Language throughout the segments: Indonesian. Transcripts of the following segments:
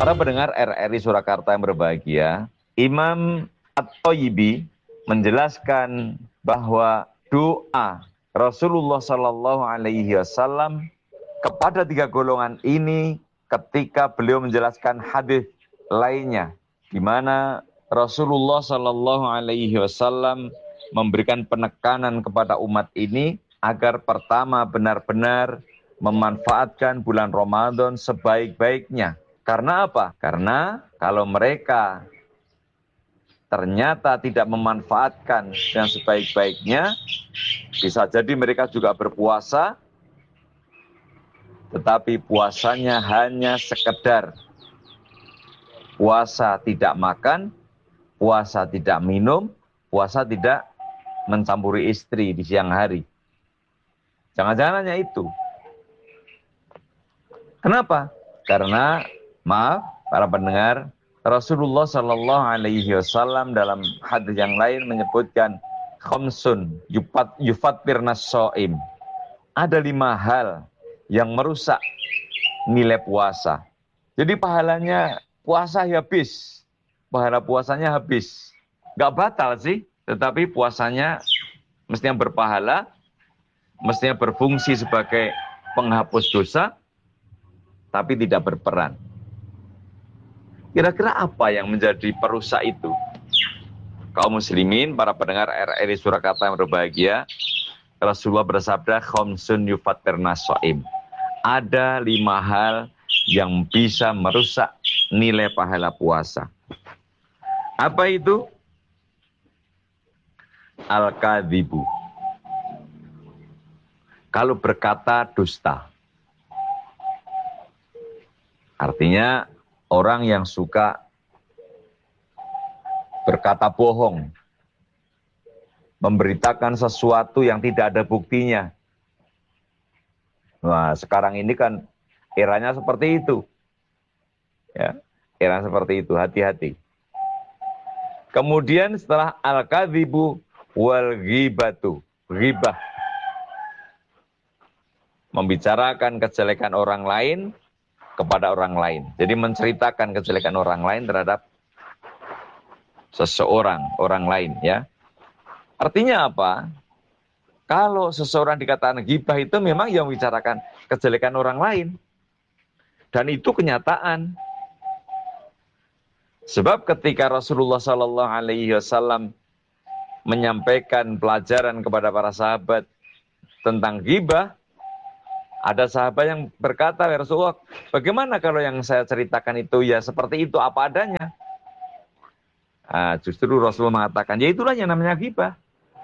Para pendengar RRI Surakarta yang berbahagia, Imam At-Thayyibi menjelaskan bahwa doa Rasulullah Shallallahu Alaihi Wasallam kepada tiga golongan ini ketika beliau menjelaskan hadis lainnya, di mana Rasulullah Shallallahu Alaihi Wasallam memberikan penekanan kepada umat ini agar pertama benar-benar memanfaatkan bulan Ramadan sebaik-baiknya. Karena apa? Karena kalau mereka ternyata tidak memanfaatkan yang sebaik-baiknya, bisa jadi mereka juga berpuasa, tetapi puasanya hanya sekedar puasa tidak makan, puasa tidak minum, puasa tidak mencampuri istri di siang hari. Jangan-jangan hanya itu. Kenapa? Karena maaf, para pendengar, Rasulullah Shallallahu Alaihi Wasallam dalam hadis yang lain menyebutkan khamsun yufattirnas shaim. Ada 5 hal yang merusak nilai puasa. Jadi pahalanya puasa habis, pahala puasanya habis. Gak batal sih, tetapi puasanya mestinya berpahala, mestinya berfungsi sebagai penghapus dosa, tapi tidak berperan. Kira-kira apa yang menjadi perusak itu? Kaum muslimin, para pendengar RRI Surakarta yang berbahagia, Rasulullah bersabda, khamsun yufattirnas shaim. Ada 5 hal yang bisa merusak nilai pahala puasa. Apa itu? Al-kadhibu. Kalau berkata dusta. Artinya orang yang suka berkata bohong, memberitakan sesuatu yang tidak ada buktinya. Nah, sekarang ini kan eranya seperti itu. Ya, era seperti itu, hati-hati. Kemudian setelah al-kadzibu wal ghibatu, ghibah. Membicarakan kejelekan orang lain kepada orang lain. Jadi menceritakan kejelekan orang lain terhadap seseorang, orang lain, ya. Artinya apa? Kalau seseorang dikatakan ghibah itu memang yang membicarakan kejelekan orang lain. Dan itu kenyataan. Sebab ketika Rasulullah Sallallahu Alaihi Wasallam menyampaikan pelajaran kepada para sahabat tentang ghibah, ada sahabat yang berkata, ya Rasulullah, bagaimana kalau yang saya ceritakan itu ya seperti itu apa adanya? Justru Rasulullah mengatakan, ya itulah yang namanya ghibah.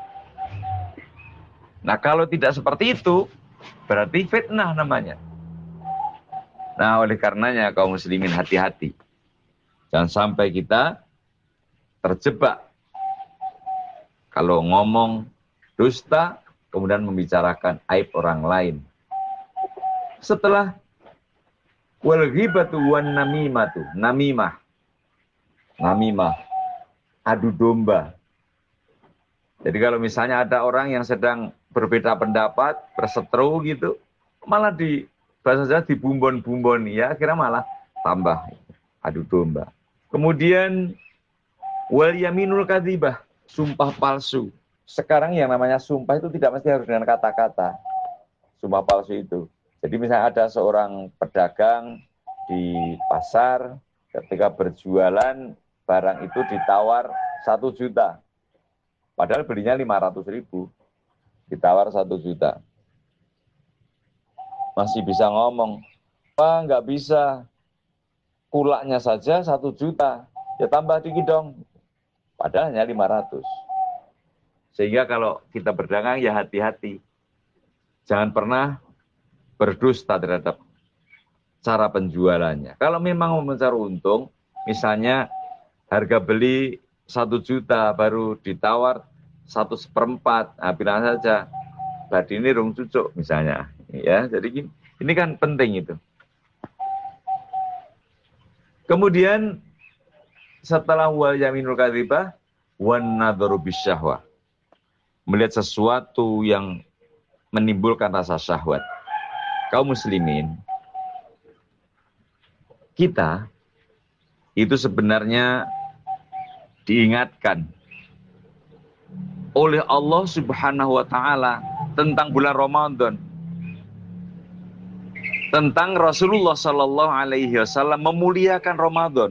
Nah kalau tidak seperti itu, berarti fitnah namanya. Nah oleh karenanya kaum muslimin hati-hati. Jangan sampai kita terjebak kalau ngomong dusta, kemudian membicarakan aib orang lain. Setelah wal ghibatu wan namimatu, namimah, adu domba. Jadi kalau misalnya ada orang yang sedang berbeda pendapat, berseteru gitu, malah bahasa saya dibumbon-bumbon, ya akhirnya malah tambah adu domba. Kemudian wal yaminul kadzibah, sumpah palsu. Sekarang yang namanya sumpah itu tidak mesti harus dengan kata-kata. Sumpah palsu itu. Jadi misalnya ada seorang pedagang di pasar, ketika berjualan barang itu ditawar 1 juta. Padahal belinya 500.000. Ditawar 1 juta. Masih bisa ngomong, Pak nggak bisa. Kulaknya saja 1 juta. Ya tambah dikit dong. Padahal hanya 500. Sehingga kalau kita berdagang ya hati-hati. Jangan pernah berdusta terhadap cara penjualannya. Kalau memang mau mencari untung, misalnya harga beli 1 juta baru ditawar 1/4, bilang saja badine rong cucuk misalnya, ya. Jadi ini kan penting itu. Kemudian setelah wal yaminul kadzibah wan nadharu bisyahwah, melihat sesuatu yang menimbulkan rasa syahwat. Kaum muslimin, kita itu sebenarnya diingatkan oleh Allah Subhanahu wa taala tentang bulan Ramadan. Tentang Rasulullah sallallahu alaihi wasallam memuliakan Ramadan.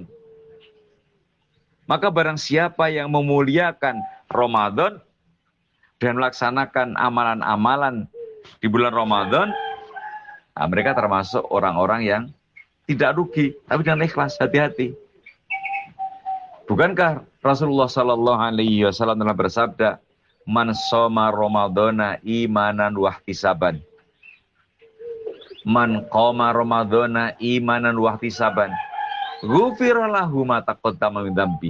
Maka barang siapa yang memuliakan Ramadan dan melaksanakan amalan-amalan di bulan Ramadan, nah mereka termasuk orang-orang yang tidak rugi, tapi dengan ikhlas, hati-hati. Bukankah Rasulullah sallallahu alaihi wasallam telah bersabda, "Man shoma Ramadhana imanan wahtisaban." Man qoma Ramadhana imanan wahtisaban. Ghufira lahu ma taqaddama min dzambi.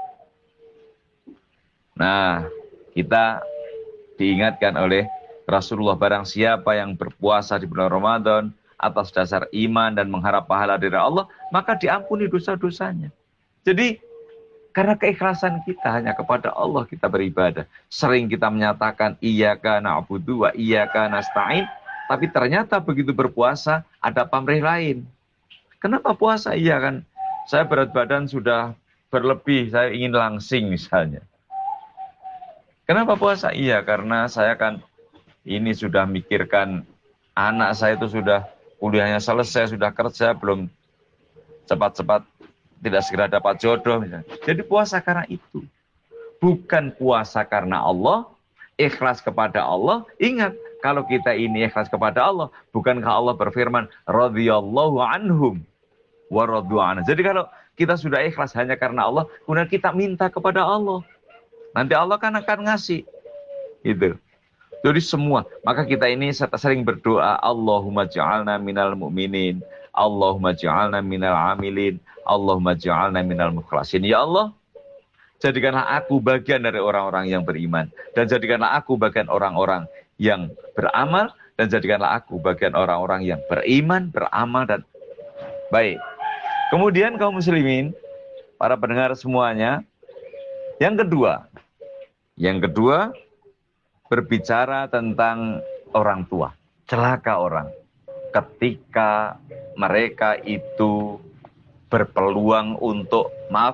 Nah, kita diingatkan oleh Rasulullah, barang siapa yang berpuasa di bulan Ramadan atas dasar iman dan mengharap pahala dari Allah, maka diampuni dosa-dosanya. Jadi, karena keikhlasan kita hanya kepada Allah kita beribadah. Sering kita menyatakan iyyaka na'budu wa iyyaka nasta'in, tapi ternyata begitu berpuasa ada pamrih lain. Kenapa puasa? Iya kan, saya berat badan sudah berlebih, saya ingin langsing misalnya. Kenapa puasa? Iya, karena saya kan ini sudah mikirkan anak saya itu sudah kuliahnya selesai, sudah kerja, belum cepat-cepat tidak segera dapat jodoh misalnya. Jadi puasa karena itu. Bukan puasa karena Allah, ikhlas kepada Allah. Ingat, kalau kita ini ikhlas kepada Allah, bukankah Allah berfirman, radhiyallahu anhum wa radu anhu. Jadi kalau kita sudah ikhlas hanya karena Allah, kemudian kita minta kepada Allah, nanti Allah kan akan ngasih. Gitu. Jadi semua, maka kita ini sering berdoa, Allahumma ja'alna minal mu'minin, Allahumma ja'alna minal amilin, Allahumma ja'alna minal mukhlasin. Ya Allah, jadikanlah aku bagian dari orang-orang yang beriman, dan jadikanlah aku bagian orang-orang yang beramal, dan jadikanlah aku bagian orang-orang yang beriman, beramal, dan baik. Kemudian kaum muslimin, para pendengar semuanya, yang kedua, berbicara tentang orang tua. Celaka orang ketika mereka itu berpeluang untuk,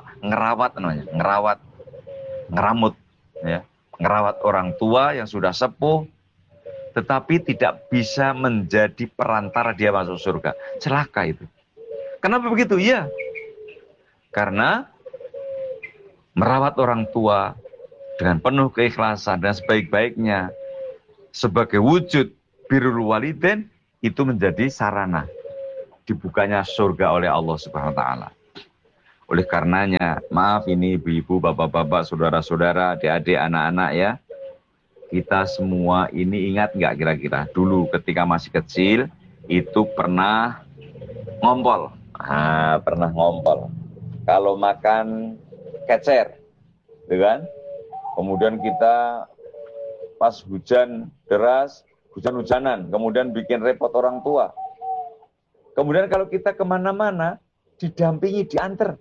ngerawat orang tua yang sudah sepuh, tetapi tidak bisa menjadi perantara dia masuk surga. Celaka itu. Kenapa begitu? Iya, karena merawat orang tua dengan penuh keikhlasan dan sebaik-baiknya sebagai wujud birrul walidain, itu menjadi sarana dibukanya surga oleh Allah Subhanahu wa taala. Oleh karenanya, maaf ini ibu-ibu, bapak-bapak, saudara-saudara, adik-adik, anak-anak ya. Kita semua ini ingat nggak kira-kira dulu ketika masih kecil itu pernah ngompol. Pernah ngompol. Kalau makan kecer, gitu kan? Kemudian kita pas hujan deras, hujan-hujanan, kemudian bikin repot orang tua. Kemudian kalau kita kemana-mana, didampingi, diantar,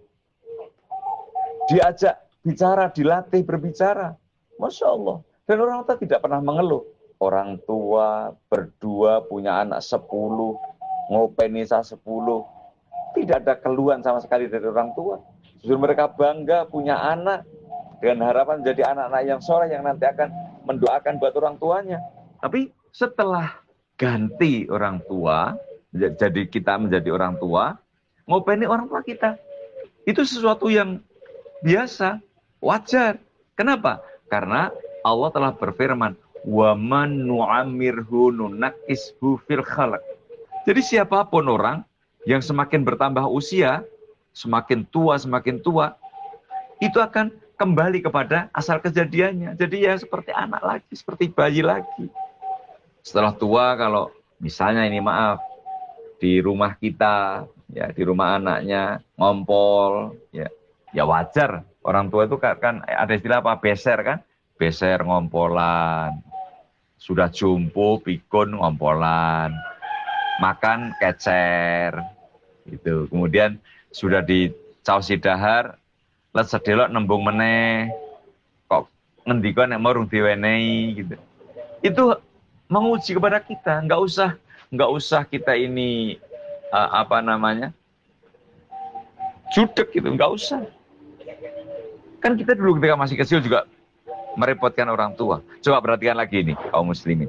diajak bicara, dilatih berbicara. Masya Allah. Dan orang tua tidak pernah mengeluh. Orang tua berdua punya anak 10, ngopeni 10. Tidak ada keluhan sama sekali dari orang tua. Justru mereka bangga punya anak, dengan harapan menjadi anak-anak yang soleh yang nanti akan mendoakan buat orang tuanya. Tapi setelah ganti orang tua, jadi kita menjadi orang tua, ngopeni orang tua kita. Itu sesuatu yang biasa, wajar. Kenapa? Karena Allah telah berfirman, wa man nu'ammirhu nunakishu fil khalaq. Jadi siapapun orang yang semakin bertambah usia, semakin tua, itu akan kembali kepada asal kejadiannya. Jadi ya seperti anak lagi, seperti bayi lagi. Setelah tua, kalau misalnya ini maaf, di rumah kita, ya di rumah anaknya ngompol, ya wajar. Orang tua itu kan ada istilah apa? Beser kan? Beser ngompolan. Sudah jumpo, pikun ngompolan. Makan kecer. Gitu. Kemudian sudah dicaosi dahar, let sedelok nembung meneh, kok ngendika nek marung diwenehi gitu. Itu menguji kepada kita, nggak usah kita ini Judek gitu, nggak usah. Kan kita dulu ketika masih kecil juga merepotkan orang tua. Coba perhatikan lagi ini, kaum muslimin.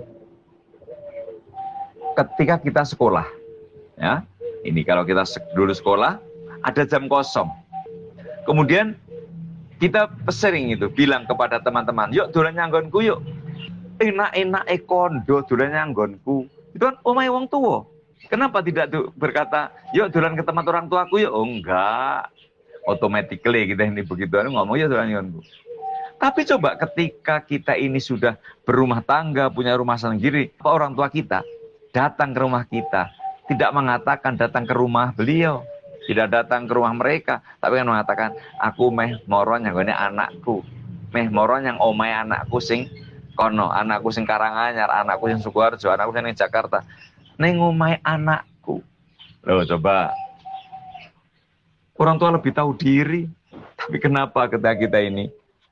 Ketika kita sekolah, ya, ini kalau kita dulu sekolah, ada jam kosong. Kemudian kita sering itu bilang kepada teman-teman, yuk dolan nyanggonku yuk. Enak-enak kondo dolan nyanggonku. Itu kan omahe wong tua. Kenapa tidak berkata, yuk dolan ke tempat orang tuaku yuk? Oh enggak. Automatically kita ini begitu ngomong ya dolan nyanggonku. Tapi coba ketika kita ini sudah berumah tangga, punya rumah sendiri, orang tua kita datang ke rumah kita, tidak mengatakan datang ke rumah beliau, tidak datang ke rumah mereka, tapi kan mengatakan, aku meh moron yang gini anakku, meh moron yang omai anakku sing kono, anakku sing Karanganyar, anakku sing Sukoharjo, anakku sing Jakarta, neng omai anakku. Loh coba, orang tua lebih tahu diri, tapi kenapa ketika kita ini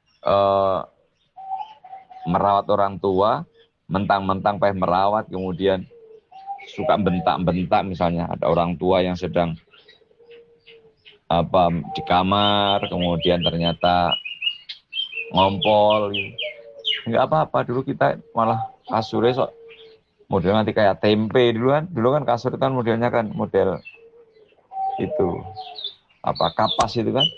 merawat orang tua, mentang-mentang pengen merawat, kemudian suka bentak-bentak, misalnya ada orang tua yang sedang di kamar, kemudian ternyata ngompol, nggak apa-apa. Dulu kita malah kasurnya model nanti kayak tempe dulu kan kasur kan modelnya kan model itu kapas itu kan.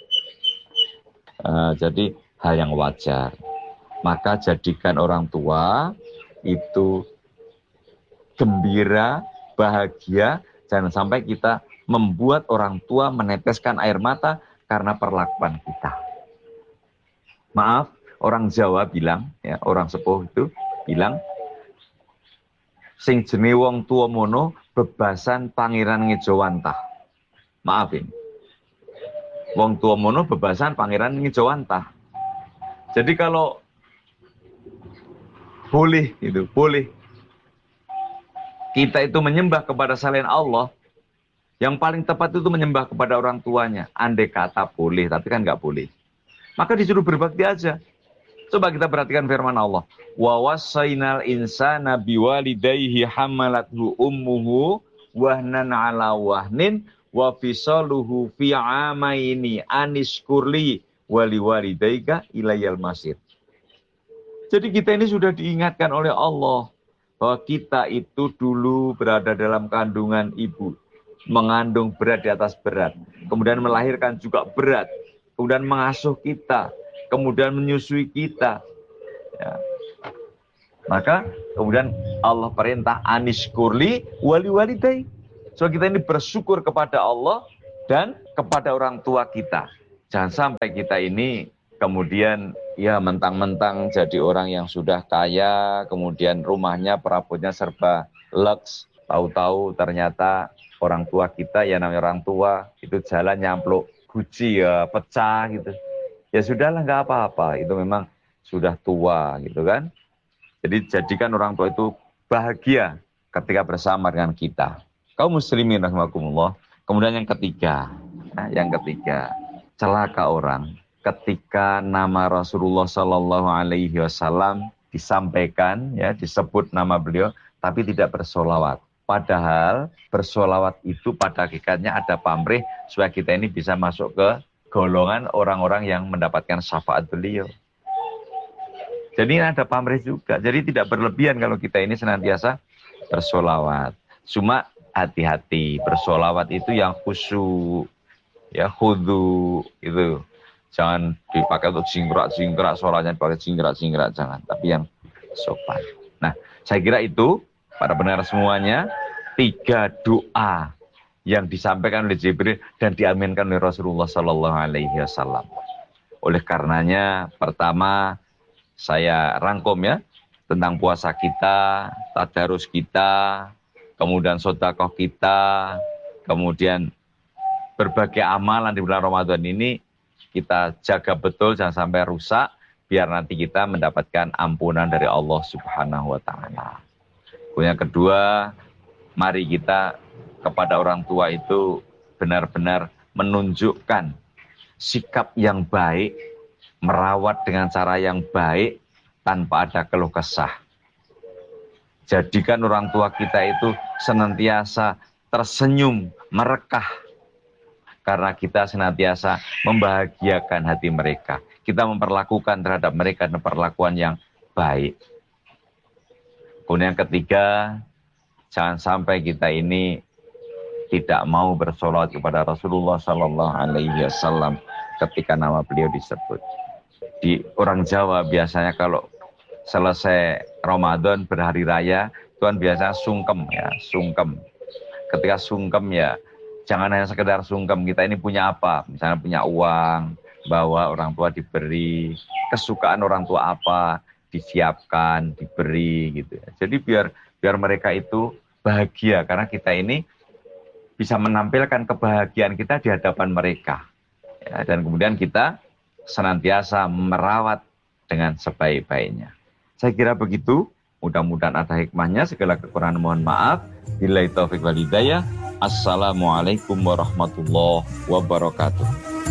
Jadi hal yang wajar. Maka jadikan orang tua itu gembira, bahagia, jangan sampai kita membuat orang tua meneteskan air mata karena perlakuan kita. Maaf, orang Jawa bilang, ya, orang sepuh itu bilang, sing jenenge wong tua mono bebasan pangeran ngejowantah. Maafin. Wong tua mono bebasan pangeran ngejowantah. Jadi kalau boleh kita itu menyembah kepada selain Allah, yang paling tepat itu menyembah kepada orang tuanya. Andai kata boleh, tapi kan nggak boleh. Maka disuruh berbakti aja. Coba kita perhatikan firman Allah. Wa wassainal insana biwalidayhi hamalathu ummuhu wahnan ala wahnin wa fisaluhu fi amaini aniskurli wali walidayka ilayal masir. Jadi kita ini sudah diingatkan oleh Allah bahwa kita itu dulu berada dalam kandungan ibu, mengandung berat di atas berat, kemudian melahirkan juga berat, kemudian mengasuh kita, kemudian menyusui kita. Ya. Maka kemudian Allah perintah aniskurli wali walidai. So kita ini bersyukur kepada Allah dan kepada orang tua kita. Jangan sampai kita ini kemudian ya mentang-mentang jadi orang yang sudah kaya, kemudian rumahnya perabotnya serba lux, tahu-tahu ternyata orang tua kita, ya namanya orang tua, itu jalan nyampluk guci ya pecah gitu. Ya sudahlah, nggak apa-apa, itu memang sudah tua gitu kan. Jadi jadikan orang tua itu bahagia ketika bersama dengan kita. Kaum muslimin rahimakumullah. Kemudian yang ketiga, celaka orang ketika nama Rasulullah Sallallahu Alaihi Wasallam disampaikan, ya disebut nama beliau, tapi tidak bersolawat. Padahal bersolawat itu pada hakikatnya ada pamrih supaya kita ini bisa masuk ke golongan orang-orang yang mendapatkan syafaat beliau. Jadi ini ada pamrih juga. Jadi tidak berlebihan kalau kita ini senantiasa bersolawat. Cuma hati-hati, bersolawat itu yang khusyuk, ya khudu itu. Jangan dipakai untuk jingkrak, suaranya dipakai jingkrak, jangan. Tapi yang sopan. Nah, saya kira itu, para pendengar semuanya, 3 doa yang disampaikan oleh Jibril dan diaminkan oleh Rasulullah Sallallahu Alaihi Wasallam. Oleh karenanya, pertama saya rangkum ya tentang puasa kita, tadarus kita, kemudian sedekah kita, kemudian berbagai amalan di bulan Ramadan ini kita jaga betul, jangan sampai rusak, biar nanti kita mendapatkan ampunan dari Allah Subhanahu wa Ta'ala. Yang kedua, mari kita kepada orang tua itu benar-benar menunjukkan sikap yang baik, merawat dengan cara yang baik tanpa ada keluh kesah. Jadikan orang tua kita itu senantiasa tersenyum, merekah. karena kita senantiasa membahagiakan hati mereka. Kita memperlakukan terhadap mereka dengan perlakuan yang baik. Kemudian yang ketiga, jangan sampai kita ini tidak mau bersolawat kepada Rasulullah Sallallahu Alaihi Wasallam ketika nama beliau disebut. Di orang Jawa biasanya kalau selesai Ramadan berhari raya, Tuhan biasanya sungkem ya, sungkem. Ketika sungkem ya, jangan hanya sekedar sungkem, kita ini punya apa? Misalnya punya uang, bawa orang tua diberi, kesukaan orang tua apa, disiapkan, diberi gitu ya. Jadi biar mereka itu bahagia karena kita ini bisa menampilkan kebahagiaan kita di hadapan mereka. Ya, dan kemudian kita senantiasa merawat dengan sebaik-baiknya. Saya kira begitu. Mudah-mudahan ada hikmahnya. Segala kekurangan mohon maaf. Billahi taufiq wal hidayah. Assalamualaikum warahmatullahi wabarakatuh.